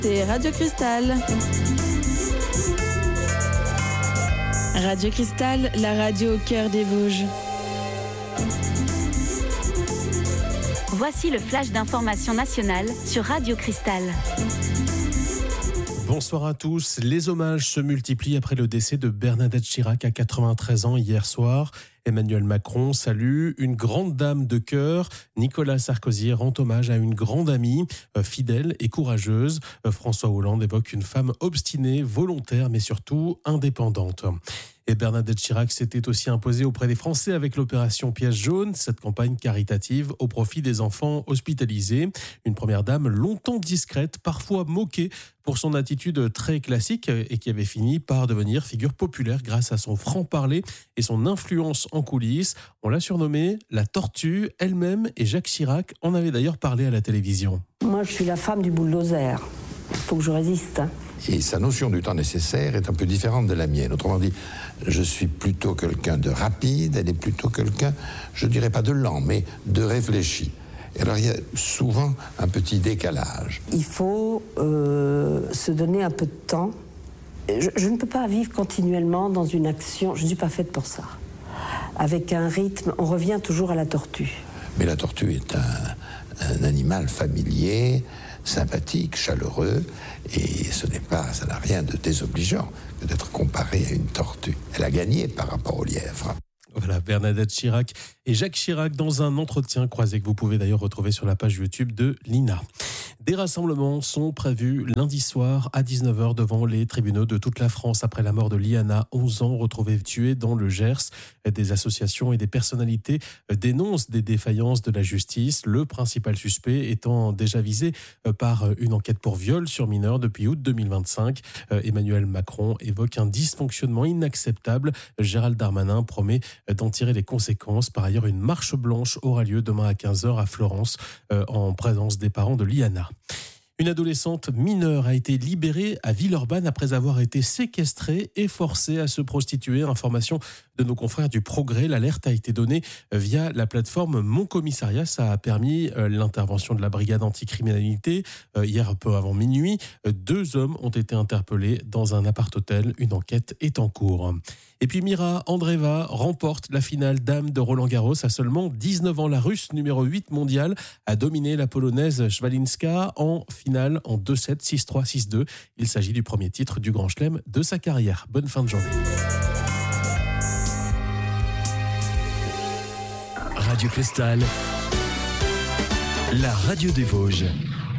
C'est Radio Cristal. Radio Cristal, la radio au cœur des Vosges. Voici le flash d'information nationale sur Radio Cristal. Bonsoir à tous. Les hommages se multiplient après le décès de Bernadette Chirac à 93 ans hier soir. Emmanuel Macron salue une grande dame de cœur. Nicolas Sarkozy rend hommage à une grande amie, fidèle et courageuse. François Hollande évoque une femme obstinée, volontaire, mais surtout indépendante. Et Bernadette Chirac s'était aussi imposée auprès des Français avec l'opération Pièce jaune, cette campagne caritative au profit des enfants hospitalisés. Une première dame longtemps discrète, parfois moquée pour son attitude très classique et qui avait fini par devenir figure populaire grâce à son franc-parler et son influence en coulisses. On l'a surnommée la Tortue. Elle-même et Jacques Chirac en avaient d'ailleurs parlé à la télévision. Moi, je suis la femme du bulldozer. Il faut que je résiste. Et sa notion du temps nécessaire est un peu différente de la mienne. Autrement dit, je suis plutôt quelqu'un de rapide, elle est plutôt quelqu'un, je ne dirais pas de lent, mais de réfléchi. Et alors il y a souvent un petit décalage. Il faut se donner un peu de temps. Je ne peux pas vivre continuellement dans une action, je ne suis pas faite pour ça. Avec un rythme, on revient toujours à la tortue. Mais la tortue est un animal familier, sympathique, chaleureux, et ça n'a rien de désobligeant que d'être comparé à une tortue. Elle a gagné par rapport au lièvre. Voilà, Bernadette Chirac et Jacques Chirac dans un entretien croisé que vous pouvez d'ailleurs retrouver sur la page YouTube de l'INA. Des rassemblements sont prévus lundi soir à 19h devant les tribunaux de toute la France après la mort de Liana, 11 ans, retrouvée tuée dans le Gers. Des associations et des personnalités dénoncent des défaillances de la justice, le principal suspect étant déjà visé par une enquête pour viol sur mineur depuis août 2025. Emmanuel Macron évoque un dysfonctionnement inacceptable. Gérald Darmanin promet d'en tirer les conséquences. Par ailleurs, une marche blanche aura lieu demain à 15h à Florence en présence des parents de Liana. Une adolescente mineure a été libérée à Villeurbanne après avoir été séquestrée et forcée à se prostituer. Information de nos confrères du Progrès. L'alerte a été donnée via la plateforme Mon Commissariat. Ça a permis l'intervention de la brigade anticriminalité. Hier, peu avant minuit, 2 hommes ont été interpellés dans un appart-hôtel. Une enquête est en cours. Et puis Mira Andreeva remporte la finale dame de Roland-Garros à seulement 19 ans. La Russe numéro 8 mondiale a dominé la Polonaise Szwalinska en finale en 2-7, 6-3, 6-2. Il s'agit du premier titre du Grand Chelem de sa carrière. Bonne fin de journée. Radio Cristal, la radio des Vosges.